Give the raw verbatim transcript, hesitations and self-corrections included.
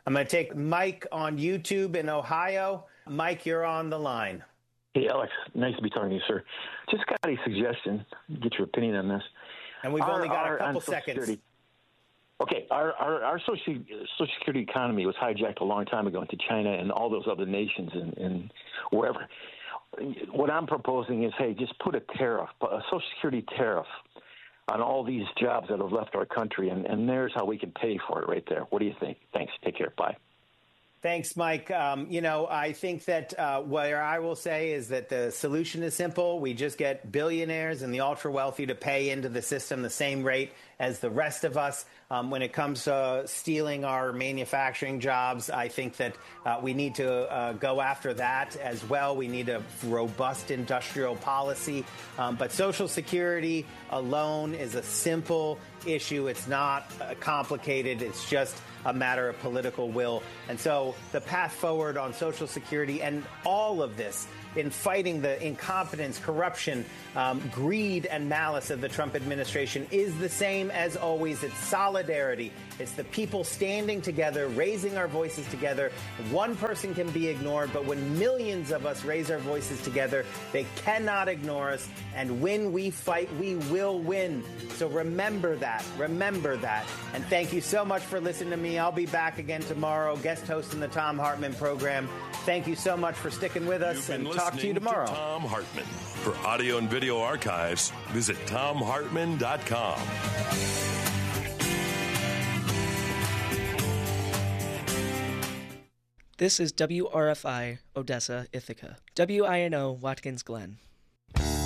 I'm going to take Mike on YouTube in Ohio. Mike, you're on the line. Hey, Alex. Nice to be talking to you, sir. Just got a suggestion. Get your opinion on this. And we've our, only got our, a couple seconds. Security, okay, our, our, our social, social security economy was hijacked a long time ago into China and all those other nations and, and wherever. What I'm proposing is, hey, just put a tariff, a social security tariff on all these jobs that have left our country, and, and there's how we can pay for it right there. What do you think? Thanks. Take care. Bye. Thanks, Mike. Um, you know, I think that uh, what I will say is that the solution is simple. We just get billionaires and the ultra wealthy to pay into the system the same rate as the rest of us. Um, when it comes to stealing our manufacturing jobs, I think that uh, we need to uh, go after that as well. We need a robust industrial policy. Um, but Social Security alone is a simple issue. It's not uh, complicated. It's just a matter of political will. And so the path forward on Social Security and all of this in fighting the incompetence, corruption, um, greed, and malice of the Trump administration is the same as always. It's solidarity. It's the people standing together, raising our voices together. One person can be ignored, but when millions of us raise our voices together, they cannot ignore us. And when we fight, we will win. So remember that. Remember that. And thank you so much for listening to me. I'll be back again tomorrow, guest hosting the Thom Hartmann program. Thank you so much for sticking with us, and talk to you tomorrow. To Thom Hartmann. For audio and video archives, visit thom hartmann dot com. This is W R F I, Odessa, Ithaca. W I N O, Watkins Glen.